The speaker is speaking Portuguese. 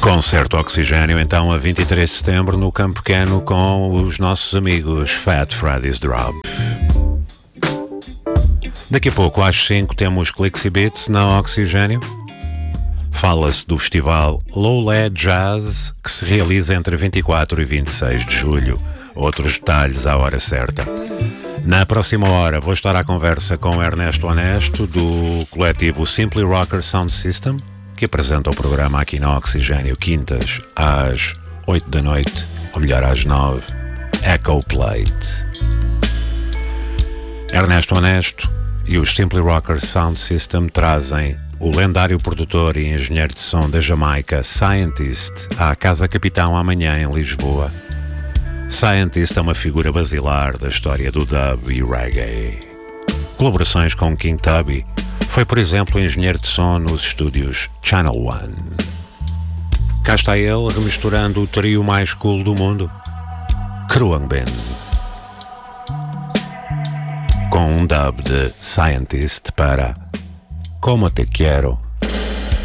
Concerto Oxigênio, então, a 23 de setembro, no Campo Pequeno, com os nossos amigos Fat Freddy's Drop. Daqui a pouco, às 5, temos Clicks e Beats na Oxigênio. Fala-se do festival Low LED Jazz, que se realiza entre 24 e 26 de julho. Outros detalhes à hora certa. Na próxima hora vou estar à conversa com Ernesto Honesto, do coletivo Simply Rocker Sound System, que apresenta o programa aqui na Oxigênio, quintas às 8 da noite, ou melhor, às 9, Echo Plate. Ernesto Honesto e os Simply Rocker Sound System trazem o lendário produtor e engenheiro de som da Jamaica, Scientist, à Casa Capitão amanhã em Lisboa. Scientist é uma figura basilar da história do dub e reggae. Colaborações com King Tubby. Foi, por exemplo, engenheiro de som nos estúdios Channel One. Cá está ele, remisturando o trio mais cool do mundo, Khruangbin, com um dub de Scientist para Como Te Quero.